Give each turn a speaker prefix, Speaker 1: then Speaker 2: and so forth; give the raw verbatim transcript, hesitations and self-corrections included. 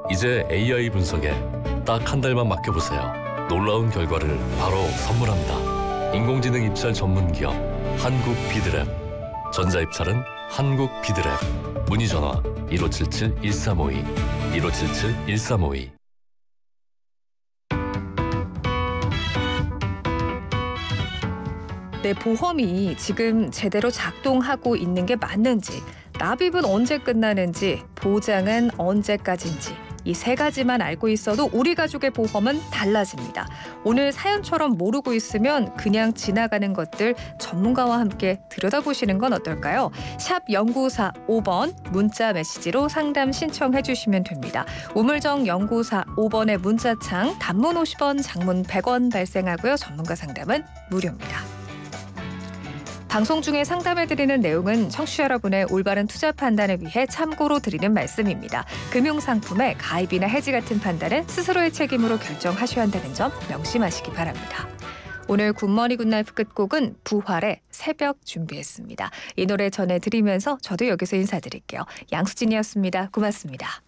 Speaker 1: 이제 에이아이 분석에 딱 한 달만 맡겨보세요. 놀라운 결과를 바로 선물합니다. 인공지능 입찰 전문 기업 한국비드랩. 전자입찰은 한국비드랩. 문의전화 일오칠칠 일삼오이 일오칠칠 일삼오이.
Speaker 2: 내 보험이 지금 제대로 작동하고 있는 게 맞는지, 납입은 언제 끝나는지, 보장은 언제까지인지, 이 세 가지만 알고 있어도 우리 가족의 보험은 달라집니다. 오늘 사연처럼 모르고 있으면 그냥 지나가는 것들 전문가와 함께 들여다보시는 건 어떨까요? 샵 영구사오 번 문자 메시지로 상담 신청해 주시면 됩니다. 우물정 영구사오 번의 문자창 단문 오십 원, 장문 백 원 발생하고요. 전문가 상담은 무료입니다. 방송 중에 상담해드리는 내용은 청취자 여러분의 올바른 투자 판단을 위해 참고로 드리는 말씀입니다. 금융상품의 가입이나 해지 같은 판단은 스스로의 책임으로 결정하셔야 한다는 점 명심하시기 바랍니다. 오늘 굿모닝 굿나잇 끝곡은 부활의 새벽 준비했습니다. 이 노래 전해드리면서 저도 여기서 인사드릴게요. 양수진이었습니다. 고맙습니다.